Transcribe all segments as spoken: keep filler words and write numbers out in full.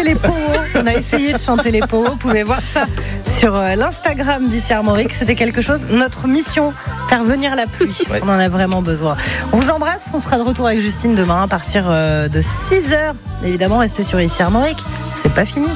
les poos. On a essayé de chanter les poos. Vous pouvez voir ça sur l'Instagram d'Ici Armorique. C'était quelque chose. Notre mission, faire venir la pluie. Ouais. On en a vraiment besoin. On vous embrasse. On sera de retour avec Justine demain à partir de six heures. Évidemment, restez sur Ici Armorique. C'est pas fini.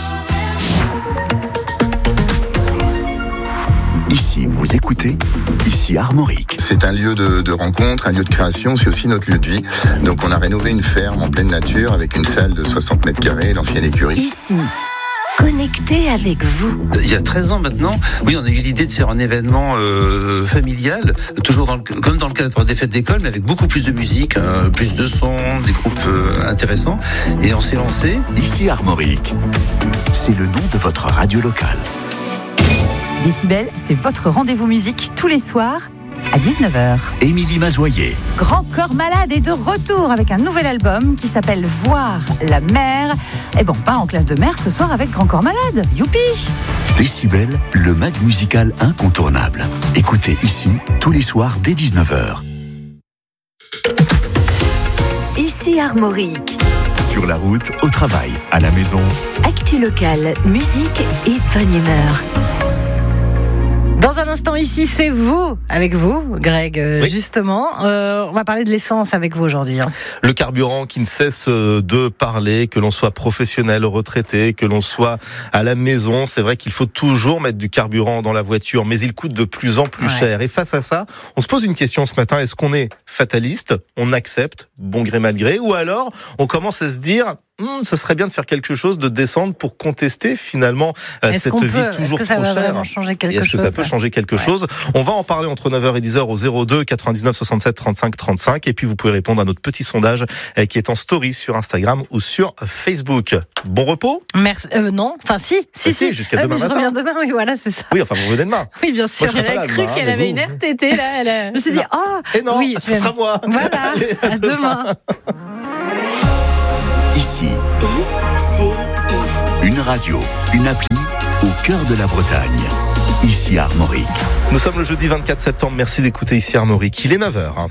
Ici, vous écoutez Ici Armorique. C'est un lieu de, de rencontre, un lieu de création, c'est aussi notre lieu de vie. Donc on a rénové une ferme en pleine nature avec une salle de soixante mètres carrés, l'ancienne écurie. Ici, connecté avec vous. Il y a treize ans maintenant, oui, on a eu l'idée de faire un événement euh, familial, toujours dans le, comme dans le cadre des fêtes d'école, mais avec beaucoup plus de musique, euh, plus de sons, des groupes euh, intéressants. Et on s'est lancé. Ici Armorique, c'est le nom de votre radio locale. Décibel, c'est votre rendez-vous musique tous les soirs à dix-neuf heures. Émilie Mazoyer. Grand Corps Malade est de retour avec un nouvel album qui s'appelle Voir la mer. Et bon, pas en classe de mer ce soir avec Grand Corps Malade. Youpi! Décibel, le mag musical incontournable. Écoutez ici tous les soirs dès dix-neuf heures. Ici Armorique. Sur la route, au travail, à la maison. Actu locale, musique et bonne humeur. Dans un instant ici, c'est vous, avec vous, Greg, euh, oui. justement. Euh, on va parler de l'essence avec vous aujourd'hui. Hein. Le carburant qui ne cesse de parler, que l'on soit professionnel, retraité, que l'on soit à la maison. C'est vrai qu'il faut toujours mettre du carburant dans la voiture, mais il coûte de plus en plus ouais. cher. Et face à ça, on se pose une question ce matin. Est-ce qu'on est fataliste, on accepte, bon gré mal gré, ou alors on commence à se dire... Hum, ce serait bien de faire quelque chose, de descendre pour contester finalement euh, cette vie peut, toujours est-ce que trop ça va chère. Changer quelque et est-ce chose, que ça peut changer quelque ouais. chose? On va en parler entre neuf heures et dix heures au zéro deux quatre-vingt-dix-neuf soixante-sept trente-cinq trente-cinq. Et puis vous pouvez répondre à notre petit sondage euh, qui est en story sur Instagram ou sur Facebook. Bon repos? Merci. Euh, non, enfin si, si, bah, si. Jusqu'à ah, demain je matin. reviens demain, oui, voilà, c'est ça. Oui, enfin vous revenez demain. Oui, bien sûr. Moi, elle a cru demain, qu'elle avait vous. Une R T T là. Elle a... Je me suis dit, oh. Et non, oui, ce sera moi. Voilà. Allez, à, à demain. demain. Ici. Ici. Une radio, une appli au cœur de la Bretagne. Ici Armorique. Nous sommes le jeudi vingt-quatre septembre. Merci d'écouter Ici Armorique. Il est neuf heures.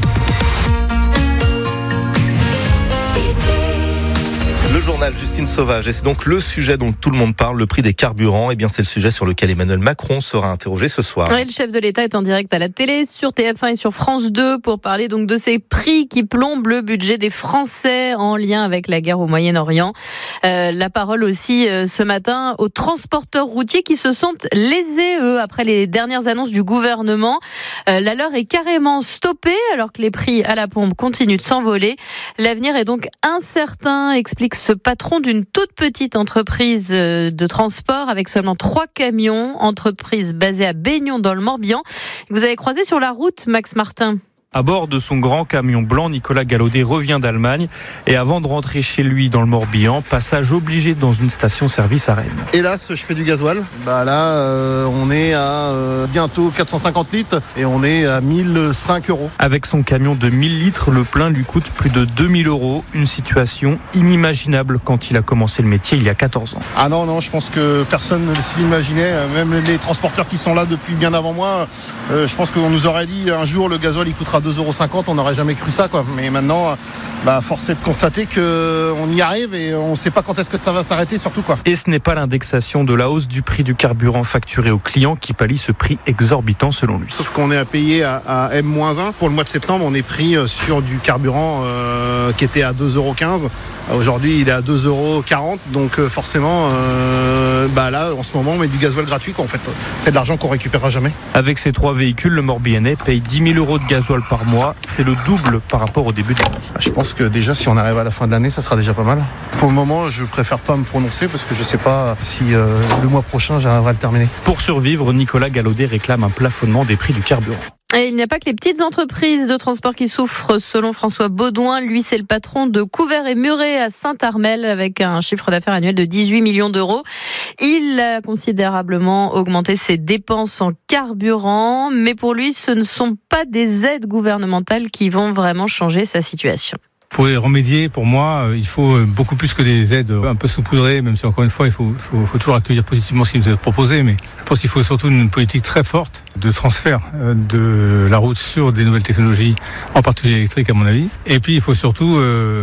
Le journal Justine Sauvage, et c'est donc le sujet dont tout le monde parle, le prix des carburants. Eh bien, c'est le sujet sur lequel Emmanuel Macron sera interrogé ce soir. Ouais, le chef de l'État est en direct à la télé, sur T F un et sur France deux pour parler donc de ces prix qui plombent le budget des Français en lien avec la guerre au Moyen-Orient. Euh, la parole aussi euh, ce matin aux transporteurs routiers qui se sentent lésés, eux, après les dernières annonces du gouvernement. Euh, la leur est carrément stoppée alors que les prix à la pompe continuent de s'envoler. L'avenir est donc incertain, explique ce patron d'une toute petite entreprise de transport avec seulement trois camions, entreprise basée à Baignon dans le Morbihan. Vous avez croisé sur la route, Max Martin. À bord de son grand camion blanc, Nicolas Galaudet revient d'Allemagne et avant de rentrer chez lui dans le Morbihan, passage obligé dans une station-service à Rennes. Hélas, je fais du gasoil. Bah là, euh, on est à euh, bientôt quatre cent cinquante litres et on est à mille cinq euros. Avec son camion de mille litres, le plein lui coûte plus de deux mille euros. Une situation inimaginable quand il a commencé le métier il y a quatorze ans. Ah non, non, je pense que personne ne s'imaginait. Même les transporteurs qui sont là depuis bien avant moi, euh, je pense qu'on nous aurait dit un jour le gasoil il coûtera deux euros cinquante, on n'aurait jamais cru ça, quoi. Mais maintenant, bah, force est de constater qu'on y arrive et on ne sait pas quand est-ce que ça va s'arrêter, surtout, quoi. Et ce n'est pas l'indexation de la hausse du prix du carburant facturé aux clients qui pallie ce prix exorbitant selon lui. Sauf qu'on est à payer à, à M moins un. Pour le mois de septembre, on est pris sur du carburant euh, qui était à deux euros quinze. Aujourd'hui, il est à deux euros quarante. Donc euh, forcément, euh, bah là, en ce moment, on met du gasoil gratuit, quoi, en fait. C'est de l'argent qu'on récupérera jamais. Avec ces trois véhicules, le Morbihanais paye dix mille euros de gasoil par mois. C'est le double par rapport au début de l'année. Je pense que déjà, si on arrive à la fin de l'année, ça sera déjà pas mal. Pour le moment, je préfère pas me prononcer parce que je sais pas si euh, le mois prochain, j'arriverai à le terminer. Pour survivre, Nicolas Galaudet réclame un plafonnement des prix du carburant. Et il n'y a pas que les petites entreprises de transport qui souffrent, selon François Baudouin. Lui, c'est le patron de Couvert et Muret à Saint-Armel, avec un chiffre d'affaires annuel de dix-huit millions d'euros. Il a considérablement augmenté ses dépenses en carburant, mais pour lui, ce ne sont pas des aides gouvernementales qui vont vraiment changer sa situation. Pour y remédier, pour moi, il faut beaucoup plus que des aides un peu saupoudrées, même si encore une fois, il faut, faut, faut toujours accueillir positivement ce qui nous est proposé, mais je pense qu'il faut surtout une politique très forte de transfert de la route sur des nouvelles technologies, en particulier électriques à mon avis. Et puis il faut surtout euh,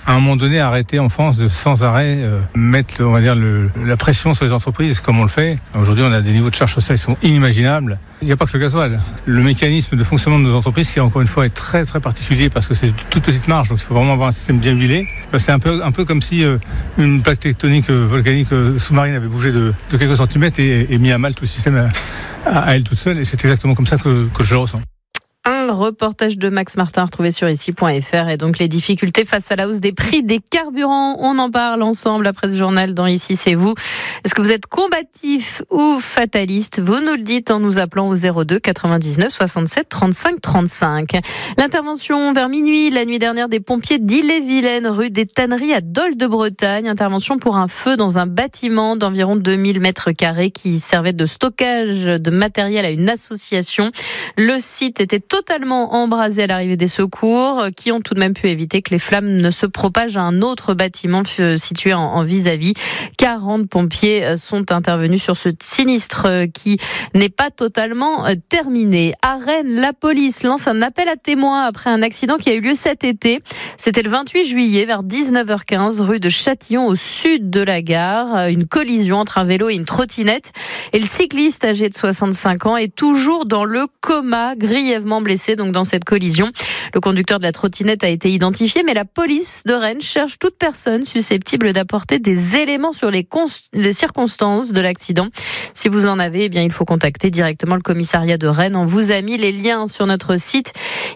à un moment donné arrêter en France de sans arrêt euh, mettre, on va dire, le, la pression sur les entreprises comme on le fait. Aujourd'hui, on a des niveaux de charges sociales qui sont inimaginables. Il n'y a pas que le gasoil. Le mécanisme de fonctionnement de nos entreprises qui, encore une fois, est très très particulier parce que c'est une toute petite marge, donc il faut vraiment avoir un système bien huilé. C'est un peu, un peu comme si euh, une plaque tectonique euh, volcanique euh, sous-marine avait bougé de, de quelques centimètres et, et mis à mal tout le système à, à, à elle toute seule. Et c'est exactement comme ça que, que je le ressens. Un reportage de Max Martin retrouvé sur ici point f r et donc les difficultés face à la hausse des prix des carburants. On en parle ensemble après ce journal dans Ici c'est vous. Est-ce que vous êtes combatif ou fataliste? Vous nous le dites en nous appelant au zéro deux quatre-vingt-dix-neuf soixante-sept trente-cinq trente-cinq. L'intervention vers minuit la nuit dernière des pompiers d'Ille-et-Vilaine, rue des Tanneries à Dole de Bretagne. Intervention pour un feu dans un bâtiment d'environ deux mille mètres carrés qui servait de stockage de matériel à une association. Le site était totalement embrasé à l'arrivée des secours, qui ont tout de même pu éviter que les flammes ne se propagent à un autre bâtiment situé en vis-à-vis. quarante pompiers sont intervenus sur ce sinistre qui n'est pas totalement terminé. À Rennes, la police lance un appel à témoins après un accident qui a eu lieu cet été. C'était le vingt-huit juillet vers dix-neuf heures quinze, rue de Châtillon, au sud de la gare. Une collision entre un vélo et une trottinette. Et le cycliste âgé de soixante-cinq ans est toujours dans le coma, grièvement blessé donc dans cette collision. Le conducteur de la trottinette a été identifié, mais la police de Rennes cherche toute personne susceptible d'apporter des éléments sur les, cons- les circonstances de l'accident. Si vous en avez, eh bien, il faut contacter directement le commissariat de Rennes. On vous a mis les liens sur notre site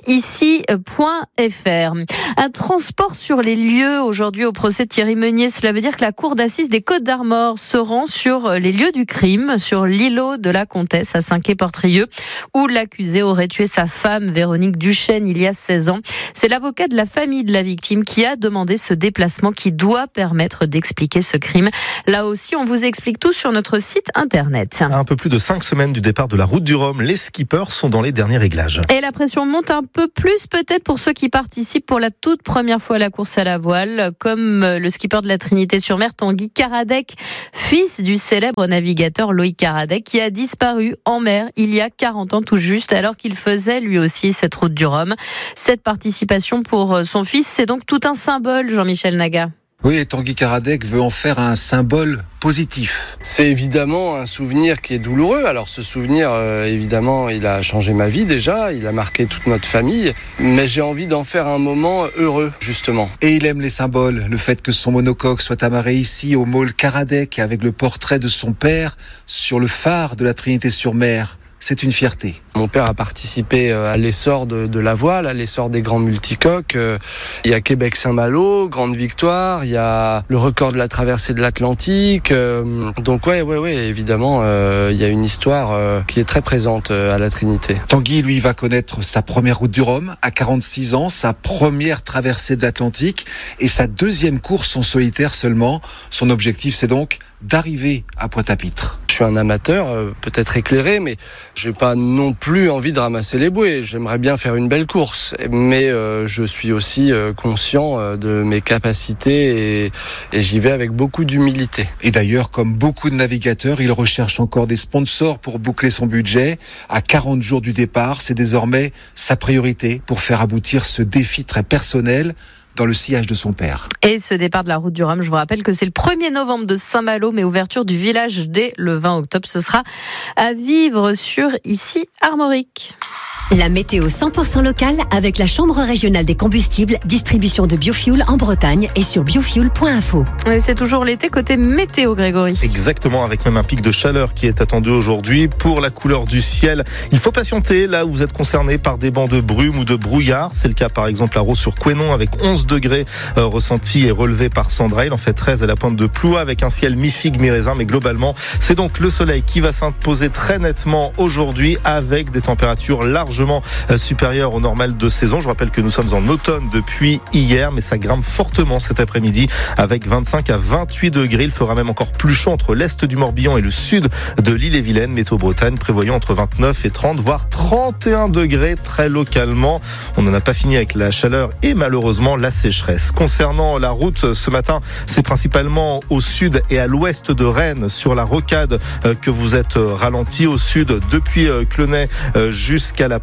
ici point f r. Un transport sur les lieux aujourd'hui au procès de Thierry Meunier. Cela veut dire que la cour d'assises des Côtes-d'Armor se rend sur les lieux du crime, sur l'îlot de la Comtesse à Saint-Quay-Portrieux, où l'accusé aurait tué sa femme Véronique Duchesne il y a seize ans. C'est l'avocat de la famille de la victime qui a demandé ce déplacement qui doit permettre d'expliquer ce crime. Là aussi, on vous explique tout sur notre site internet. À un peu plus de cinq semaines du départ de la route du Rhum, les skippers sont dans les derniers réglages. Et la pression monte un peu plus peut-être pour ceux qui participent pour la toute première fois à la course à la voile, comme le skipper de la Trinité-sur-Mer, Tanguy Karadec, fils du célèbre navigateur Loïc Karadec, qui a disparu en mer il y a quarante ans tout juste, alors qu'il faisait lui aussi cette route du Rhum. Cette participation pour son fils, c'est donc tout un symbole, Jean-Michel Naga. Oui, et Tanguy Karadec veut en faire un symbole positif. C'est évidemment un souvenir qui est douloureux. Alors ce souvenir, euh, évidemment, il a changé ma vie déjà, il a marqué toute notre famille, mais j'ai envie d'en faire un moment heureux, justement. Et il aime les symboles, le fait que son monocoque soit amarré ici au môle Karadec avec le portrait de son père sur le phare de la Trinité-sur-Mer. C'est une fierté. Mon père a participé à l'essor de, de la voile, à l'essor des grands multicoques. Il y a Québec-Saint-Malo, grande victoire. Il y a le record de la traversée de l'Atlantique. Donc ouais, ouais, ouais, évidemment, euh, il y a une histoire euh, qui est très présente à la Trinité. Tanguy, lui, va connaître sa première route du Rhum à quarante-six ans, sa première traversée de l'Atlantique et sa deuxième course en solitaire seulement. Son objectif, c'est donc d'arriver à Pointe-à-Pitre. Je suis un amateur, euh, peut-être éclairé, mais j'ai pas non plus envie de ramasser les bouées. J'aimerais bien faire une belle course, mais euh, je suis aussi euh, conscient euh, de mes capacités et, et j'y vais avec beaucoup d'humilité. Et d'ailleurs, comme beaucoup de navigateurs, il recherche encore des sponsors pour boucler son budget. À quarante jours du départ, c'est désormais sa priorité pour faire aboutir ce défi très personnel dans le sillage de son père. Et ce départ de la route du Rhum, je vous rappelle que c'est le premier novembre de Saint-Malo, mais ouverture du village dès le vingt octobre. Ce sera à vivre sur ici Armorique. La météo cent pour cent locale avec la Chambre régionale des combustibles, distribution de biofuel en Bretagne et sur biofuel point info. Et c'est toujours l'été côté météo, Grégory. Exactement, avec même un pic de chaleur qui est attendu aujourd'hui. Pour la couleur du ciel, il faut patienter là où vous êtes concerné par des bancs de brume ou de brouillard. C'est le cas par exemple à Raux-sur-Couesnon avec onze degrés euh, ressentis et relevés par Sandra. Il en fait treize à la pointe de Ploie avec un ciel mi-figue, mi-raisin. Mais globalement, c'est donc le soleil qui va s'imposer très nettement aujourd'hui avec des températures largement supérieure au normal de saison. Je rappelle que nous sommes en automne depuis hier, mais ça grimpe fortement cet après-midi avec vingt-cinq à vingt-huit degrés. Il fera même encore plus chaud entre l'est du Morbihan et le sud de l'Ille-et-Vilaine. Météo Bretagne prévoyant entre vingt-neuf et trente, voire trente et un degrés très localement. On n'en a pas fini avec la chaleur et malheureusement la sécheresse. Concernant la route ce matin, c'est principalement au sud et à l'ouest de Rennes, sur la rocade, que vous êtes ralenti au sud depuis Clenay jusqu'à la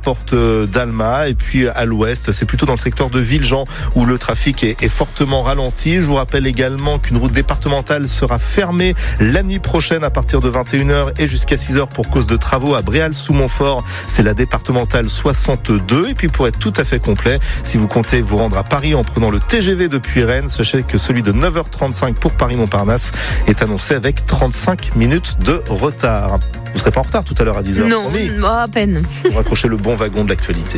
porte d'Alma. Et puis à l'ouest, c'est plutôt dans le secteur de Villejean où le trafic est, est fortement ralenti. Je vous rappelle également qu'une route départementale sera fermée la nuit prochaine à partir de vingt et une heures et jusqu'à six heures pour cause de travaux à Bréal-sous-Montfort. C'est la départementale soixante-deux. Et puis pour être tout à fait complet, si vous comptez vous rendre à Paris en prenant le T G V depuis Rennes, sachez que celui de neuf heures trente-cinq pour Paris-Montparnasse est annoncé avec trente-cinq minutes de retard. Vous serez pas en retard tout à l'heure à dix heures? Non, oh, à peine. Pour accrocher le bon wagon de l'actualité.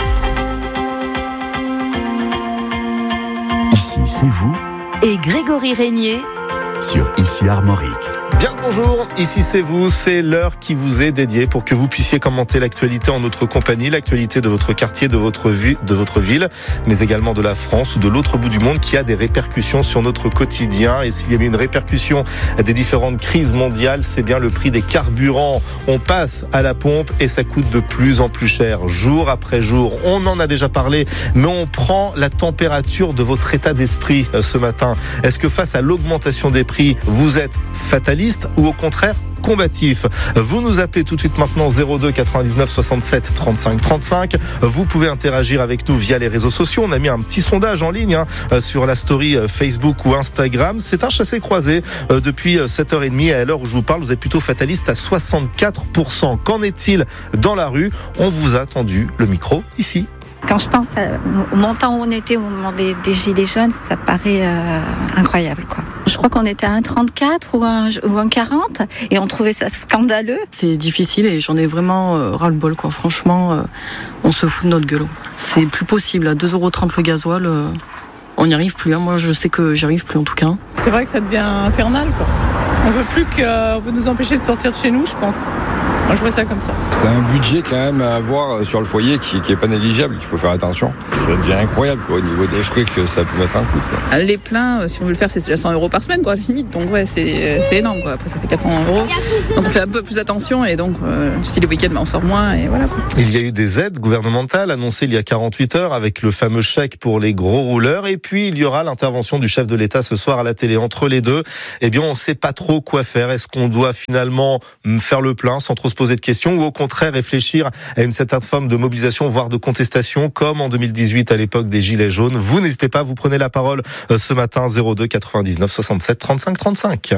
Ici, c'est vous. Et Grégory Régnier Sur Ici Armorique. Bien le bonjour, ici c'est vous, c'est l'heure qui vous est dédiée pour que vous puissiez commenter l'actualité en notre compagnie, l'actualité de votre quartier, de votre, vie, de votre ville, mais également de la France ou de l'autre bout du monde qui a des répercussions sur notre quotidien. Et s'il y a eu une répercussion des différentes crises mondiales, c'est bien le prix des carburants. On passe à la pompe et ça coûte de plus en plus cher, jour après jour. On en a déjà parlé, mais on prend la température de votre état d'esprit ce matin. Est-ce que face à l'augmentation des prix, vous êtes fataliste ou au contraire combatif? Vous nous appelez tout de suite maintenant zéro deux quatre-vingt-dix-neuf soixante-sept trente-cinq trente-cinq. Vous pouvez interagir avec nous via les réseaux sociaux. On a mis un petit sondage en ligne hein, sur la story Facebook ou Instagram. C'est un chassé-croisé euh, depuis sept heures trente et à l'heure où je vous parle. Vous êtes plutôt fataliste à soixante-quatre pour cent. Qu'en est-il dans la rue? On vous a tendu le micro ici. Quand je pense au montant où on était au moment des, des Gilets jaunes, ça paraît euh, incroyable, quoi. Je crois qu'on était à un virgule trente-quatre ou un, ou un quarante et on trouvait ça scandaleux. C'est difficile et j'en ai vraiment euh, ras-le-bol, quoi. Franchement, euh, on se fout de notre gueule. C'est plus possible. À deux euros trente le gasoil, euh, on n'y arrive plus. Hein. Moi, je sais que j'y arrive plus en tout cas. C'est vrai que ça devient infernal, quoi. On veut plus que, on veut nous empêcher de sortir de chez nous, je pense. Moi, je vois ça comme ça. C'est un budget quand même à avoir sur le foyer qui, qui est pas négligeable, qu'il faut faire attention. Ça devient incroyable quoi, au niveau des frais que ça peut mettre un coup. Quoi. Les pleins, si on veut le faire, c'est déjà cent euros par semaine, quoi, limite. Donc ouais, c'est, c'est énorme, quoi. Après, ça fait quatre cents euros. Donc on fait un peu plus attention et donc euh, si les week-ends, bah, on sort moins et voilà. Quoi. Il y a eu des aides gouvernementales annoncées il y a quarante-huit heures avec le fameux chèque pour les gros rouleurs et puis il y aura l'intervention du chef de l'État ce soir à la télé. Entre les deux, eh bien, on sait pas trop quoi faire. Est-ce qu'on doit finalement faire le plein sans trop se poser de questions ou au contraire réfléchir à une certaine forme de mobilisation voire de contestation comme en deux mille dix-huit à l'époque des Gilets jaunes? Vous n'hésitez pas, vous prenez la parole ce matin zéro deux quatre-vingt-dix-neuf soixante-sept trente-cinq trente-cinq.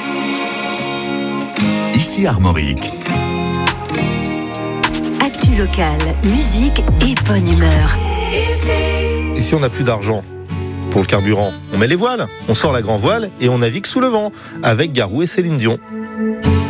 Ici Armorique. Actu locale, musique et bonne humeur. Et si on n'a plus d'argent pour le carburant, on met les voiles, on sort la grand voile et on navigue sous le vent avec Garou et Céline Dion.